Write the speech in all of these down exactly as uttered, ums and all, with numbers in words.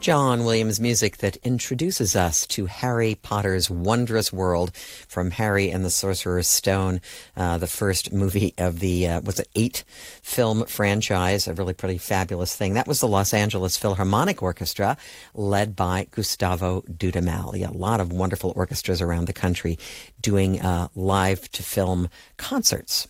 John Williams music that introduces us to Harry Potter's wondrous world from Harry and the Sorcerer's Stone, uh, the first movie of the, uh, was it eight film franchise, a really pretty fabulous thing. That was the Los Angeles Philharmonic Orchestra, led by Gustavo Dudamel. Yeah, a lot of wonderful orchestras around the country doing uh, live-to-film concerts.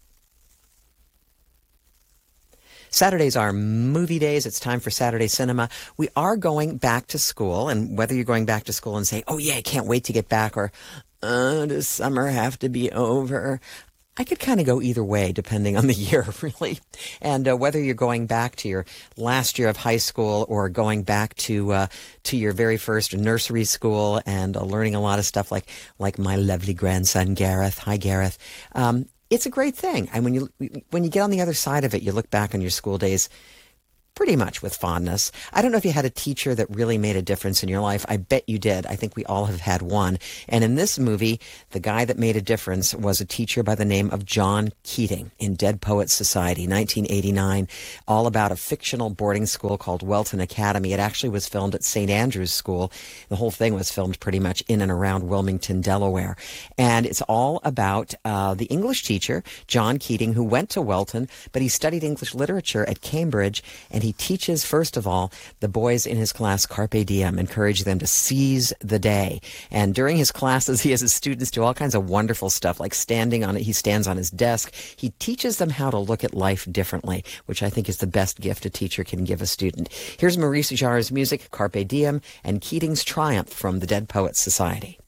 Saturdays are movie days. It's time for Saturday Cinema. We are going back to school, and whether you're going back to school and say, oh yeah, I can't wait to get back, or uh, does summer have to be over? I could kind of go either way, depending on the year, really. And uh, whether you're going back to your last year of high school or going back to uh, to your very first nursery school and uh, learning a lot of stuff like like my lovely grandson, Gareth. Hi, Gareth. Um, It's a great thing. And when you when you get on the other side of it, you look back on your school days pretty much with fondness. I don't know if you had a teacher that really made a difference in your life. I bet you did. I think we all have had one. And in this movie, the guy that made a difference was a teacher by the name of John Keating in Dead Poets Society, nineteen eighty-nine, all about a fictional boarding school called Welton Academy. It actually was filmed at Saint Andrew's School. The whole thing was filmed pretty much in and around Wilmington, Delaware. And it's all about uh, the English teacher, John Keating, who went to Welton, but he studied English literature at Cambridge, and he teaches, first of all, the boys in his class carpe diem, encourage them to seize the day. And during his classes, he has his students do all kinds of wonderful stuff, like standing on it. He stands on his desk. He teaches them how to look at life differently, which I think is the best gift a teacher can give a student. Here's Maurice Jarre's music, Carpe Diem, and Keating's Triumph from the Dead Poets Society.